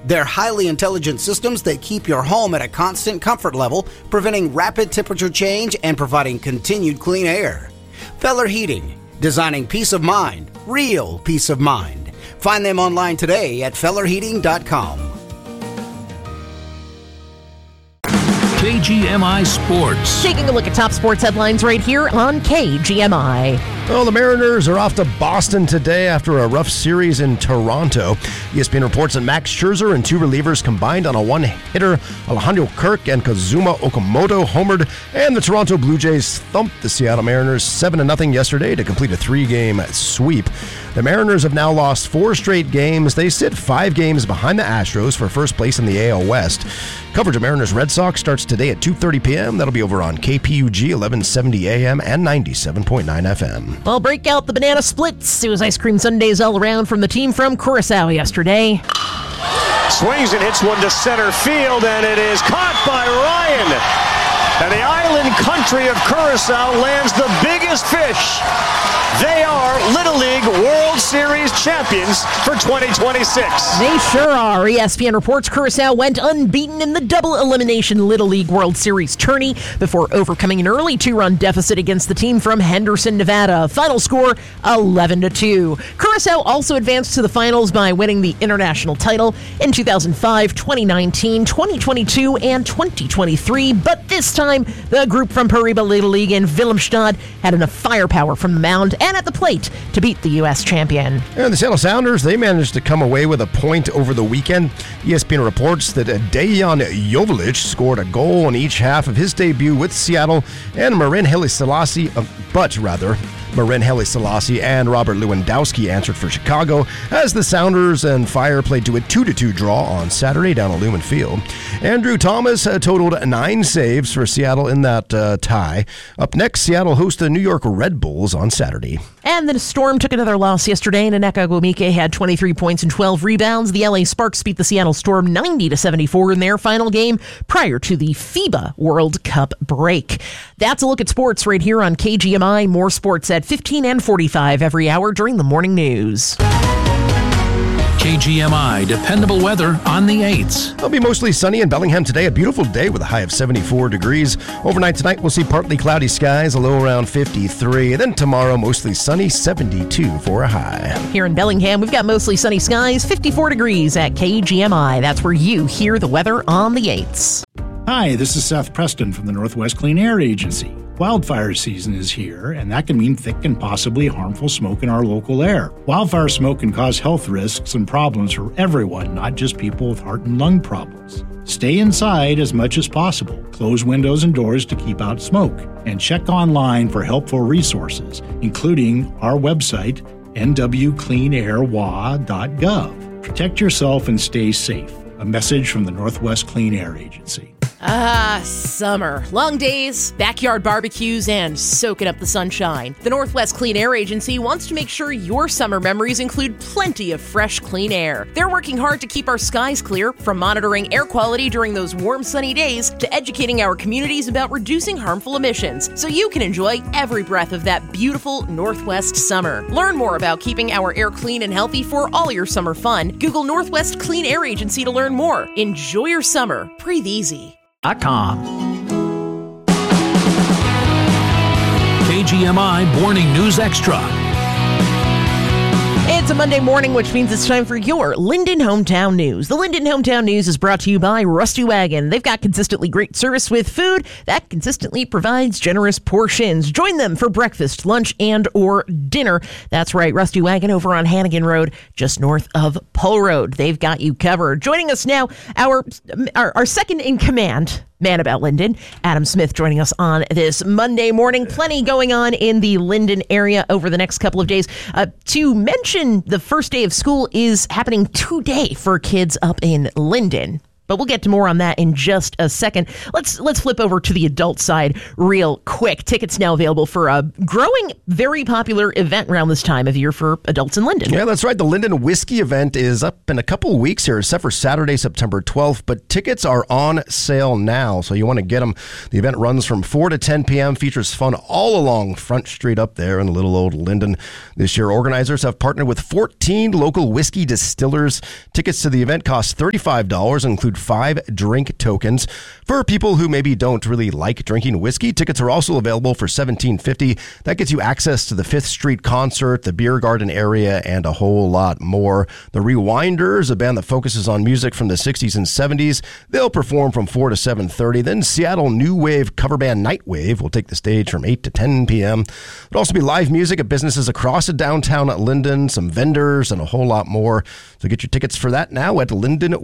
They're highly intelligent systems that keep your home at a constant comfort level, preventing rapid temperature change and providing continued clean air. Feller Heating, designing peace of mind, real peace of mind. Find them online today at fellerheating.com. KGMI Sports. Taking a look at top sports headlines right here on KGMI. Well, the Mariners are off to Boston today after a rough series in Toronto. ESPN reports that Max Scherzer and two relievers combined on a one-hitter. Alejandro Kirk and Kazuma Okamoto homered, and the Toronto Blue Jays thumped the Seattle Mariners 7-0 yesterday to complete a 3-game sweep. The Mariners have now lost 4 straight games. They sit 5 games behind the Astros for first place in the AL West. Coverage of Mariners Red Sox starts today at 2:30 p.m. That'll be over on KPUG 1170 AM and 97.9 FM. Well, break out the banana splits. It was ice cream sundaes all around from the team from Curacao yesterday. Swings and hits one to center field, and it is caught by Ryan. And the island country of Curacao lands the biggest fish. They are Little League World Series champions for 2026. They sure are. ESPN reports Curacao went unbeaten in the double elimination Little League World Series tourney before overcoming an early 2-run deficit against the team from Henderson, Nevada. Final score 11-2. Curacao also advanced to the finals by winning the international title in 2005, 2019, 2022, and 2023. But this time, the group from Pariba Little League in Willemstad had enough firepower from the mound and at the plate to beat the U.S. champion. And the Seattle Sounders, they managed to come away with a point over the weekend. ESPN reports that Dejan Jovalic scored a goal in each half of his debut with Seattle, and Marin Heli-Selassie and Robert Lewandowski answered for Chicago as the Sounders and Fire played to a 2-2 draw on Saturday down at Lumen Field. Andrew Thomas totaled 9 saves for Seattle in that tie. Up next, Seattle hosts the New York Red Bulls on Saturday. And the Storm took another loss yesterday. Nneka Agwemike had 23 points and 12 rebounds. The LA Sparks beat the Seattle Storm 90-74 in their final game prior to the FIBA World Cup break. That's a look at sports right here on KGMI. More sports at 15 and 45 every hour during the morning news. KGMI dependable weather on the 8s. It'll be mostly sunny in Bellingham today. A beautiful day with a high of 74 degrees. Overnight tonight, we'll see partly cloudy skies, a low around 53. And then tomorrow, mostly sunny, 72 for a high. Here in Bellingham, we've got mostly sunny skies, 54 degrees at KGMI. That's where you hear the weather on the 8s. Hi, this is Seth Preston from the Northwest Clean Air Agency. Wildfire season is here, and that can mean thick and possibly harmful smoke in our local air. Wildfire smoke can cause health risks and problems for everyone, not just people with heart and lung problems. Stay inside as much as possible. Close windows and doors to keep out smoke. And check online for helpful resources, including our website, nwcleanairwa.gov. Protect yourself and stay safe. A message from the Northwest Clean Air Agency. Summer. Long days, backyard barbecues, and soaking up the sunshine. The Northwest Clean Air Agency wants to make sure your summer memories include plenty of fresh, clean air. They're working hard to keep our skies clear, from monitoring air quality during those warm, sunny days to educating our communities about reducing harmful emissions, so you can enjoy every breath of that beautiful Northwest summer. Learn more about keeping our air clean and healthy for all your summer fun. Google Northwest Clean Air Agency to learn more. Enjoy your summer. Breathe easy. KGMI Morning News Extra. It's a Monday morning, which means it's time for your Linden Hometown News. The Linden Hometown News is brought to you by Rusty Wagon. They've got consistently great service with food that consistently provides generous portions. Join them for breakfast, lunch, and or dinner. That's right, Rusty Wagon over on Hannigan Road, just north of Pole Road. They've got you covered. Joining us now, our second in command man about Linden, Adam Smith, joining us on this Monday morning. Plenty going on in the Linden area over the next couple of days. To mention, the first day of school is happening today for kids up in Linden. But we'll get to more on that in just a second. Let's flip over to the adult side real quick. Tickets now available for a growing, very popular event around this time of year for adults in Linden. Yeah, that's right. The Linden Whiskey event is up in a couple of weeks here, except for Saturday, September 12th. But tickets are on sale now, so you want to get them. The event runs from 4 to 10 p.m., features fun all along Front Street up there in little old Linden. This year, organizers have partnered with 14 local whiskey distillers. Tickets to the event cost $35 and include 5 drink tokens. For people who maybe don't really like drinking whiskey, tickets are also available for $17.50. That gets you access to the 5th Street concert, the beer garden area, and a whole lot more. The Rewinders, a band that focuses on music from the 60s and 70s, they'll perform from 4 to 7:30. Then Seattle new wave cover band Nightwave will take the stage from 8 to 10 p.m. There'll also be live music at businesses across the downtown Linden, some vendors, and a whole lot more. So get your tickets for that now at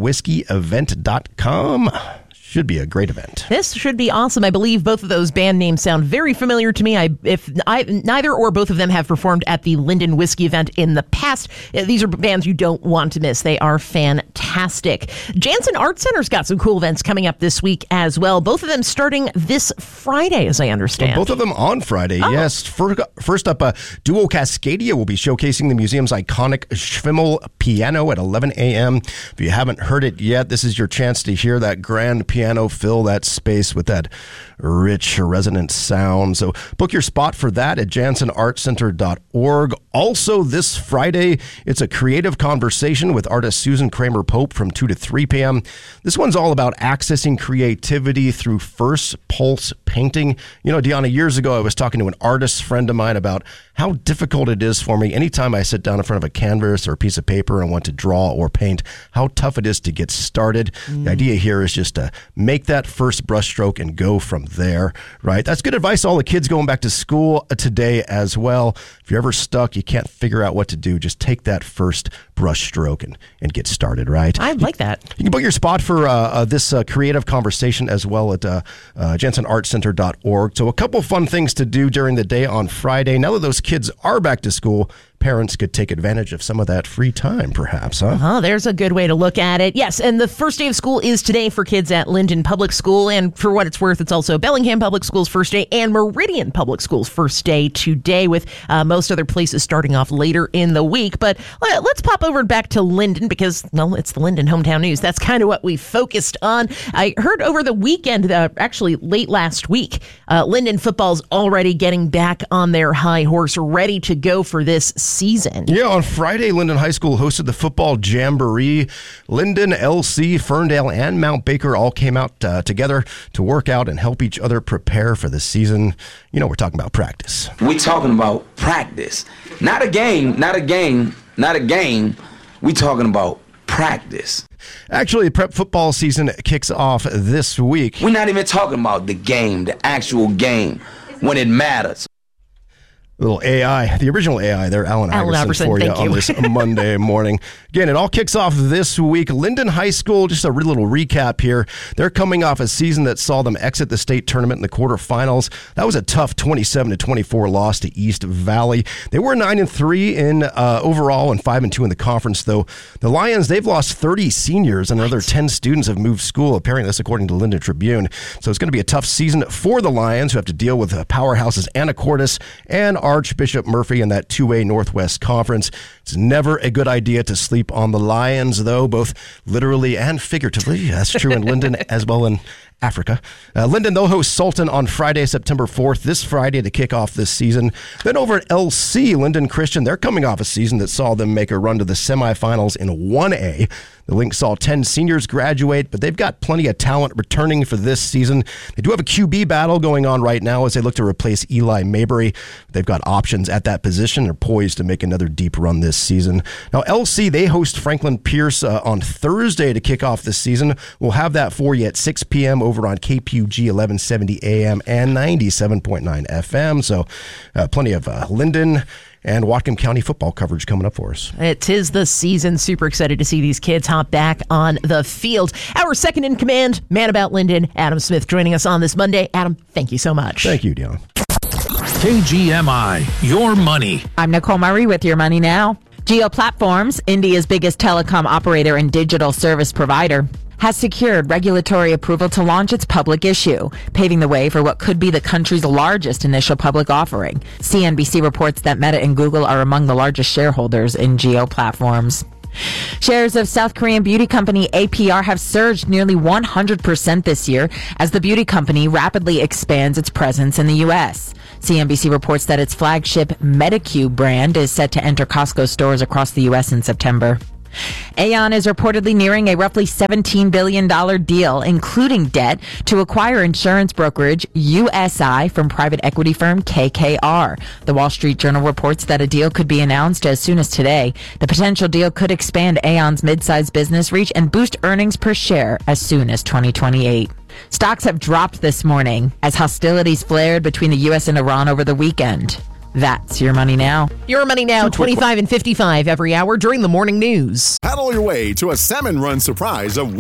lindenwhiskeyevent.com. Should be a great event. This should be awesome. I believe both of those band names sound very familiar to me. If neither or both of them have performed at the Linden Whiskey event in the past. These are bands you don't want to miss. They are fantastic. Jansen Art Center's got some cool events coming up this week as well. Both of them starting this Friday, as I understand. Both of them on Friday, yes. First up, Duo Cascadia will be showcasing the museum's iconic Schwimmel piano at 11 a.m. If you haven't heard it yet, this is your chance to hear that grand piano fill that space with that rich resonant sound. So book your spot for that at jansenartcenter.org. Also this Friday, it's a creative conversation with artist Susan Kramer Pope from 2 to 3 p.m. This one's all about accessing creativity through first pulse painting. You know, Deanna, years ago I was talking to an artist friend of mine about how difficult it is for me anytime I sit down in front of a canvas or a piece of paper and want to draw or paint, how tough it is to get started. The idea here is just to make that first brushstroke and go from there, right? That's good advice to all the kids going back to school today as well. If you're ever stuck, you can't figure out what to do, just take that first brushstroke and get started, right? I like that. You can book your spot for this creative conversation as well at jansenartcenter.org. So a couple fun things to do during the day on Friday. Now that those kids are back to school, parents could take advantage of some of that free time, perhaps, huh? There's a good way to look at it. Yes, and the first day of school is today for kids at Linden Public School, and for what it's worth, it's also Bellingham Public School's first day and Meridian Public School's first day today, with most other places starting off later in the week. But let's pop over back to Linden because, well, it's the Linden Hometown News. That's kind of what we focused on. I heard over the weekend, actually late last week, Linden football's already getting back on their high horse, ready to go for this season. Yeah, on Friday, Linden High School hosted the football jamboree. Linden, LC, Ferndale, and Mount Baker all came out together to work out and help each other prepare for the season. You know, we're talking about practice. We're talking about practice. Not a game. We're talking about practice. Actually, prep football season kicks off this week. We're not even talking about the game, the actual game, when it matters. Little AI, the original AI there, Alan Iverson for you on this Monday morning. Again, it all kicks off this week. Linden High School, just a little recap here. They're coming off a season that saw them exit the state tournament in the quarterfinals. That was a tough 27-24 loss to East Valley. They were 9-3 in overall and 5-2 in the conference, though. The Lions, they've lost 30 seniors and another 10 students have moved school. Apparently, that's according to Linden Tribune. So it's going to be a tough season for the Lions, who have to deal with powerhouses Anacortes and Archbishop Murphy in that 2A Northwest Conference. It's never a good idea to sleep on the Lions, though, both literally and figuratively. That's true in Linden as well in Africa. Linden, they'll host Sultan on Friday, September 4th, this Friday to kick off this season. Then over at LC, Linden Christian, they're coming off a season that saw them make a run to the semifinals in 1A. The Lynx saw 10 seniors graduate, but they've got plenty of talent returning for this season. They do have a QB battle going on right now as they look to replace Eli Mabry. They've got options at that position. They're poised to make another deep run this season. Now, LC, they host Franklin Pierce on Thursday to kick off this season. We'll have that for you at 6 p.m. over on KPUG 1170 AM and 97.9 FM. So plenty of Linden and Whatcom County football coverage coming up for us. It is the season. Super excited to see these kids hop back on the field. Our second in command, man about Linden, Adam Smith, joining us on this Monday. Adam, thank you so much. Thank you, Dion. KGMI, your money. I'm Nicole Murray with Your Money Now. Jio Platforms, India's biggest telecom operator and digital service provider, has secured regulatory approval to launch its public issue, paving the way for what could be the country's largest initial public offering. CNBC reports that Meta and Google are among the largest shareholders in Geo Platforms. Shares of South Korean beauty company APR have surged nearly 100% this year as the beauty company rapidly expands its presence in the U.S. CNBC reports that its flagship Medicube brand is set to enter Costco stores across the U.S. in September. Aon is reportedly nearing a roughly $17 billion deal, including debt, to acquire insurance brokerage USI from private equity firm KKR. The Wall Street Journal reports that a deal could be announced as soon as today. The potential deal could expand Aon's mid-sized business reach and boost earnings per share as soon as 2028. Stocks have dropped this morning as hostilities flared between the U.S. and Iran over the weekend. That's Your Money Now. Your Money Now, 25 and 55 every hour during the morning news. Paddle your way to a Salmon Run surprise of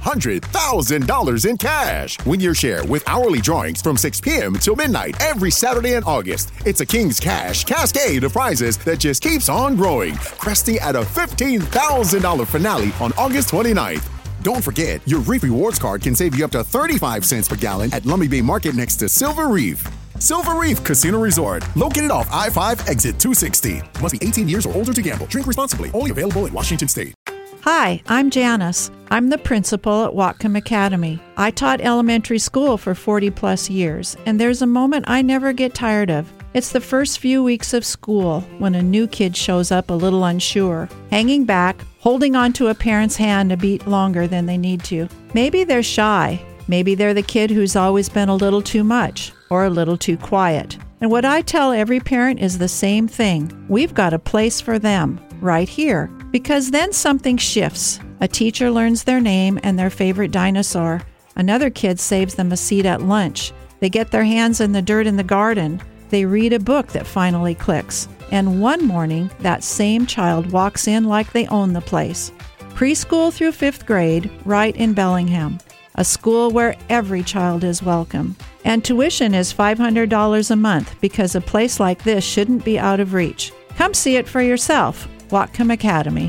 $100,000 in cash. Win your share with hourly drawings from 6 p.m. till midnight every Saturday in August. It's a King's Cash cascade of prizes that just keeps on growing, cresting at a $15,000 finale on August 29th. Don't forget, your Reef Rewards card can save you up to 35 cents per gallon at Lummi Bay Market next to Silver Reef. Silver Reef Casino Resort, located off I-5 exit 260. Must be 18 years or older to gamble. Drink responsibly. Only available in Washington State. Hi, I'm Janice. I'm the principal at Whatcom Academy. I taught elementary school for 40 plus years, and there's a moment I never get tired of. It's the first few weeks of school when a new kid shows up a little unsure, hanging back, holding onto a parent's hand a beat longer than they need to. Maybe they're shy. Maybe they're the kid who's always been a little too much or a little too quiet. And what I tell every parent is the same thing. We've got a place for them right here, because then something shifts. A teacher learns their name and their favorite dinosaur. Another kid saves them a seat at lunch. They get their hands in the dirt in the garden. They read a book that finally clicks. And one morning, that same child walks in like they own the place. Preschool through 5th grade, right in Bellingham. A school where every child is welcome. And tuition is $500 a month because a place like this shouldn't be out of reach. Come see it for yourself. Whatcom Academy.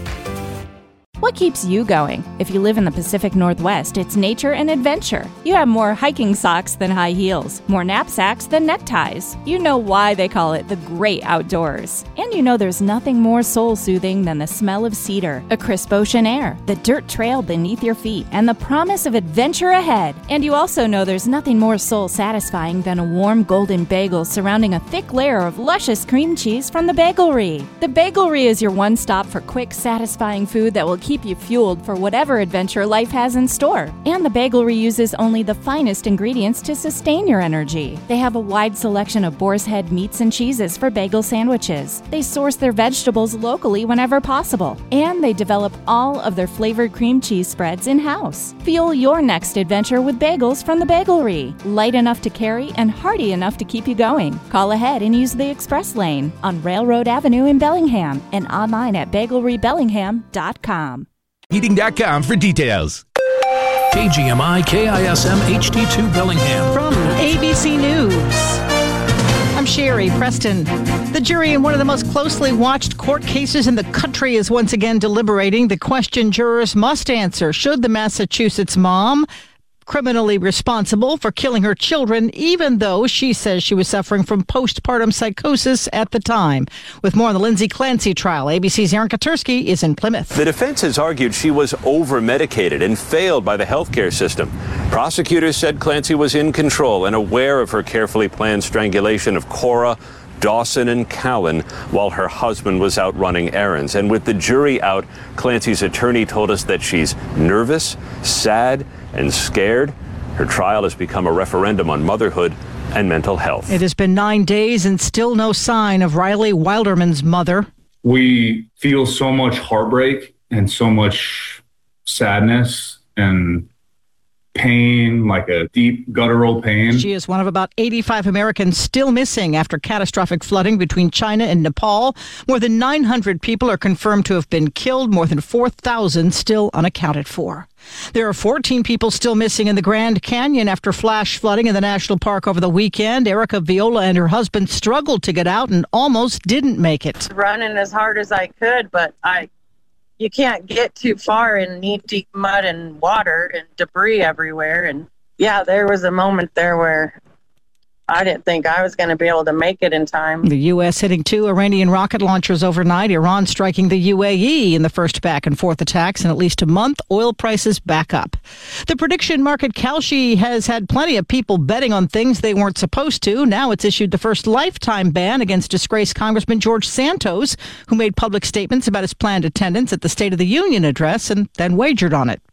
What keeps you going? If you live in the Pacific Northwest, it's nature and adventure. You have more hiking socks than high heels, more knapsacks than neckties. You know why they call it the great outdoors. And you know there's nothing more soul-soothing than the smell of cedar, a crisp ocean air, the dirt trail beneath your feet, and the promise of adventure ahead. And you also know there's nothing more soul-satisfying than a warm golden bagel surrounding a thick layer of luscious cream cheese from the Bagelry. The Bagelry is your one stop for quick, satisfying food that will keep you fueled for whatever adventure life has in store. And the Bagelry uses only the finest ingredients to sustain your energy. They have a wide selection of boar's head meats and cheeses for bagel sandwiches. They source their vegetables locally whenever possible. And they develop all of their flavored cream cheese spreads in-house. Fuel your next adventure with bagels from the Bagelry. Light enough to carry and hearty enough to keep you going. Call ahead and use the express lane on Railroad Avenue in Bellingham and online at bagelrybellingham.com. Heating.com for details. KGMI KISM HD2 Bellingham. From ABC News, I'm Sherry Preston. The jury in one of the most closely watched court cases in the country is once again deliberating the question jurors must answer. Should the Massachusetts mom criminally responsible for killing her children, even though she says she was suffering from postpartum psychosis at the time? With more on the Lindsay Clancy trial, ABC's Aaron Katursky is in Plymouth. The defense has argued she was over-medicated and failed by the healthcare system. Prosecutors said Clancy was in control and aware of her carefully planned strangulation of Cora, Dawson, and Callan while her husband was out running errands. And with the jury out, Clancy's attorney told us that she's nervous, sad, and scared. Her trial has become a referendum on motherhood and mental health. It has been 9 days and still no sign of Riley Wilderman's mother. We feel so much heartbreak and so much sadness and pain, like a deep guttural pain. She is one of about 85 Americans still missing after catastrophic flooding between China and Nepal. More than 900 people are confirmed to have been killed, more than 4,000 still unaccounted for. There are 14 people still missing in the Grand Canyon after flash flooding in the national park over the weekend. Erica Viola and her husband struggled to get out and almost didn't make it. Running as hard as I could, but I you can't get too far in knee-deep mud and water and debris everywhere. And yeah, there was a moment there where I didn't think I was going to be able to make it in time. The U.S. hitting 2 Iranian rocket launchers overnight. Iran striking the UAE in the first back-and-forth attacks in at least a month. Oil prices back up. The prediction market Kalshi has had plenty of people betting on things they weren't supposed to. Now it's issued the first lifetime ban against disgraced Congressman George Santos, who made public statements about his planned attendance at the State of the Union address and then wagered on it.